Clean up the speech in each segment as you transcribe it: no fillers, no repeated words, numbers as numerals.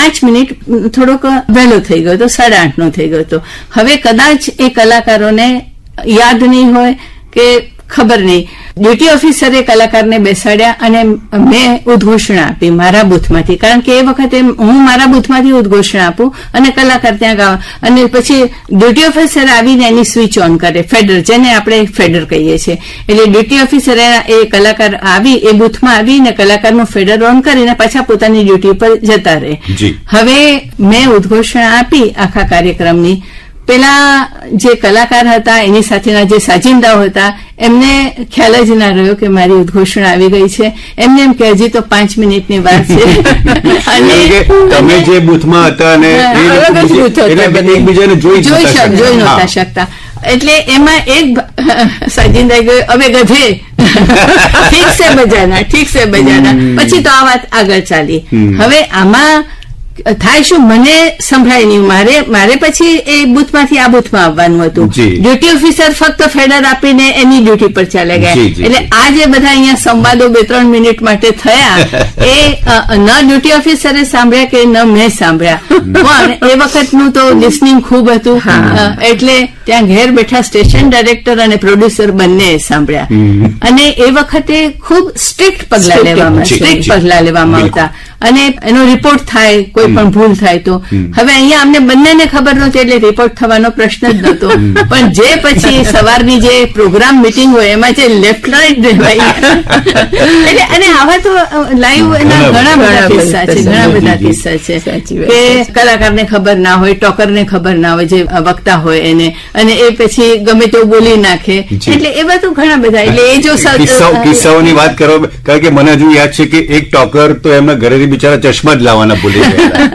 5 minute થોડોક વહેલો થઈ ગયો હતો, 8:30 થઈ ગયો હતો. હવે કદાચ એ કલાકારોને યાદ નહીં હોય કે ખબર નહીં, ડ્યુટી ઓફિસરે કલાકારને બેસાડ્યા અને મેં ઉદ્ઘોષણા આપી મારા બૂથમાંથી, કારણ કે એ વખતે હું મારા બૂથમાંથી ઉદ્ઘોષણા આપું અને કલાકાર ત્યાં ગાવા, અને પછી ડ્યુટી ઓફિસર આવીને એની સ્વિચ ઓન કરે, ફેડર, જેને આપણે ફેડર કહીએ છીએ. એટલે ડ્યુટી ઓફિસરે એ કલાકાર આવી એ બૂથમાં આવીને કલાકારનું ફેડર ઓન કરીને પાછા પોતાની ડ્યુટી પર જતા રહે. હવે મેં ઉદ્ઘોષણા આપી આખા કાર્યક્રમની. પેલા જે કલાકાર હતા એની સાથેના જે સાજિંદાઓ હતા એમને ખ્યાલ જ ના રહ્યો કે મારી ઉદ્ઘોષણા આવી ગઈ છે. એમને એમ કે હજી તો 5 મિનિટની વાર છે. અને તમે જે બૂથમાં હતા અને એકબીજાને જોઈ નહોતા શકતા. એટલે એમાં એક સાજિંદા ગયો, હવે ગધે ઠીક છે બજાના, ઠીક છે બજાના. પછી તો આ વાત આગળ ચાલી. હવે આમાં થાય શું, મને સંભળાય નહીં. મારે પછી એ બૂથમાંથી આ બૂથમાં આવવાનું હતું. ડ્યુટી ઓફિસર ફક્ત ફેડર આપીને એની ડ્યુટી પર ચાલે ગયા. એટલે આ જે બધા અહીંયા સંવાદો 2-3 મિનિટ માટે થયા એ ન ડ્યુટી ઓફિસરે સાંભળ્યા કે ન મેં સાંભળ્યા. પણ એ વખતનું તો લિસનિંગ ખૂબ હતું. એટલે ત્યાં ઘેર બેઠા સ્ટેશન ડાયરેક્ટર અને પ્રોડ્યુસર બંને સાંભળ્યા. અને એ વખતે ખૂબ સ્ટ્રિક્ટ પગલા લેવામાં આવતા અને એનો રિપોર્ટ થાય, કોઈ પણ ભૂલ થાય તો. હવે અહીંયા અમને બંનેને ખબર નહોતી એટલે રિપોર્ટ થવાનો પ્રશ્ન જ નહોતો. પણ જે પછી સવારની જે પ્રોગ્રામ મિટિંગ હોય એમાં જે લેફ્ટ રાઈટ રહેવાય એટલે, અને આવા તો લાઈવ એના ઘણા બધા કિસ્સા છે કે કલાકારને ખબર ના હોય, ટોકરને ખબર ના હોય, જે વક્તા હોય એને, અને એ પછી ગમે તેવું બોલી નાખે. એટલે એવા તો ઘણા બધા. એટલે એ જો કિસ્સાઓની વાત કરો, કારણ કે મને હજુ યાદ છે કે એક ટોકર તો એમના ઘરેથી બિચારા ચશ્મા જ લાવવાના ભૂલી ગયા.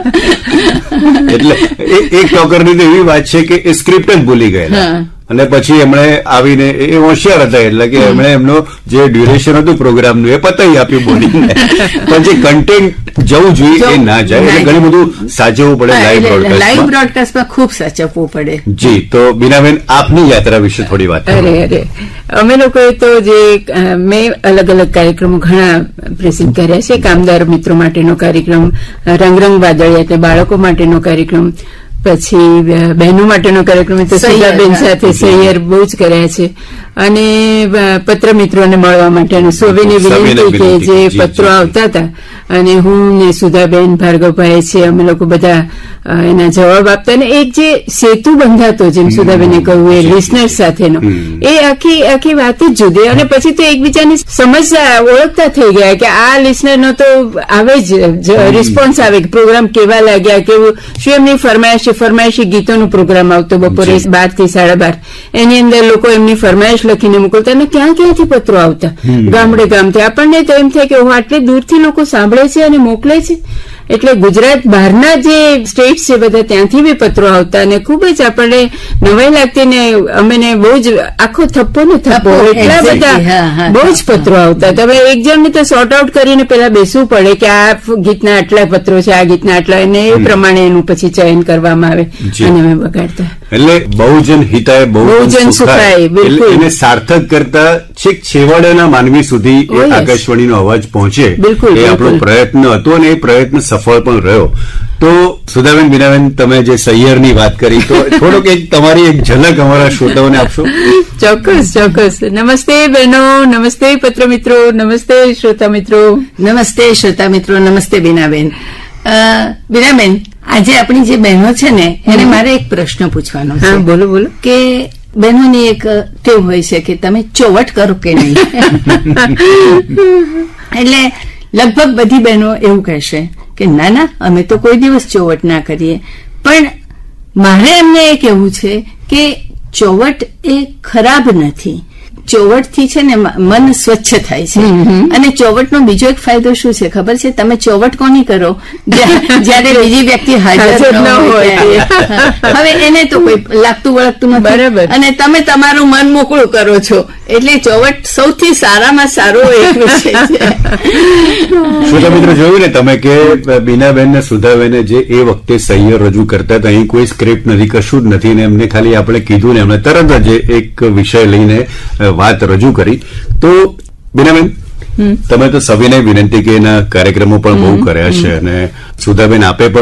એટલે એક ટોકરની તો એવી વાત છે કે એ સ્ક્રિપ્ટ જ ભૂલી ગયેલા અને પછી એમણે આવીને, એ હોશિયાર હતા એટલે કે એમણે એમનો જે ડ્યુરેશન હતું પ્રોગ્રામનું એ પતાવી આપ્યું બોલીને, પણ જે કન્ટેન્ટ જવું જોઈએ એ ના જાય. એટલે ઘણું બધું સાચવવું પડે લાઈવ બ્રોડકાસ્ટમાં, ખૂબ સાચવવું પડે. જી, તો બીનાબેન આપની યાત્રા વિશે થોડી વાત. અરે અમે લોકોએ તો જે મેં અલગ અલગ કાર્યક્રમો ઘણા પ્રેઝન્ટ કર્યા છે. કામદાર મિત્રો માટેનો કાર્યક્રમ, રંગરંગ વાદળિયા એટલે બાળકો માટેનો કાર્યક્રમ, પછી બહેનો માટેનો કાર્યક્રમ તો સુધાબેન સાથે સૈયર બહુ જ કર્યા છે. અને પત્ર મિત્રોને મળવા માટે અને સોવીની વિનંતી કે જે પત્રો આવતા હતા અને હું ને સુધાબેન, ભાર્ગવભાઈ છે, અમે લોકો બધા એના જવાબ આપતા. ને એક જે સેતુ બંધાતો, જેમ સુધાબેને કહ્યું, એ લિસનર સાથેનો, એ આખી વાત જ જુદી. અને પછી તો એકબીજાની સમજતા, ઓળખતા થઈ ગયા કે આ લિસનરનો તો આવે જ રિસ્પોન્સ આવે કે પ્રોગ્રામ કેવા લાગ્યા, કેવું, શું એમની ફરમાઈશી ગીતોનો પ્રોગ્રામ આવતો બપોરે 12 થી 12:30. એની અંદર લોકો એમની ફરમાઈશ લખીને મોકલતા અને ક્યાંથી પત્રો આવતા, ગામડે. આપણને તો એમ થાય કે આટલી દૂરથી લોકો સાંભળે છે અને મોકલે છે. એટલે ગુજરાત બહારના જે સ્ટેટ છે બધા ત્યાંથી બી પત્રો આવતા અને ખૂબ જ આપણને નવાઈ લાગતી. ને અમને બહુ જ આખો થપ્પો ને થપ્પો એટલા બધા બહુ જ પત્રો આવતા. તમે એક જણને તો સોર્ટ આઉટ કરીને પેલા બેસવું પડે કે આ ગીતના આટલા પત્રો છે, આ ગીતના આટલા, અને એ પ્રમાણે એનું પછી ચયન કરવામાં આવે અને અમે બગાડતા. એટલે બહુજન હિતાય બહુજન સુખાય, બિલકુલ એને સાર્થક કરતા છેક છેવાડાના માનવી સુધી એ આકાશવાણીનો અવાજ પહોંચે, એ આપણો પ્રયત્ન હતો અને એ પ્રયત્ન સફળ પણ રહ્યો. તો સુધાબેન, બીનાબેન, તમે જે સૈયરની વાત કરી તો થોડોક તમારી એક ઝલક અમારા શ્રોતાઓને આપશો? ચોક્કસ. નમસ્તે બહેનો, નમસ્તે પત્ર મિત્રો, નમસ્તે શ્રોતા મિત્રો. નમસ્તે શ્રોતા મિત્રો, નમસ્તે બીનાબેન. બીનાબેન, આજે આપણી જે બહેનો છે ને એને મારે એક પ્રશ્ન પૂછવાનો છે. બોલો. કે બહેનોની એક ટેવ હોય છે કે તમે ચોવટ કરો કે નહીં. એટલે લગભગ બધી બહેનો એવું કહેશે કે ના અમે તો કોઈ દિવસ ચોવટ ના કરીએ. પણ મારે એમને એ કહેવું છે કે ચોવટ એ ખરાબ નથી. ચોવટથી છે ને મન સ્વચ્છ થાય છે. અને ચોવટનો બીજો એક ફાયદો શું છે ખબર છે? તમે ચોવટ કોની કરો જયારે બીજી વ્યક્તિ હાજર ન હોય. હવે એને તો કોઈ લાગતું વળગતું નથી, બરાબર, અને તમે તમારું મન મોકળું કરો છો. એટલે ચોવટ સૌથી સારામાં સારો એક વિષય છે. શ્રોતા મિત્રો, જોયું ને તમે કે બીનાબેન ને સુધાબેને જે એ વખતે સૈયર રજૂ કરતા હતા, અહીં કોઈ સ્ક્રિપ્ટ નથી, કશું જ નથી, ને એમને ખાલી આપણે કીધું ને એમને તરત જ એક વિષય લઈને વાત રજૂ કરી. તો બીનાબેન, તમે તો સવિનય વિનંતી કે એના કાર્યક્રમો પણ બહુ કર્યા છે અને સુધાબેન આપે પણ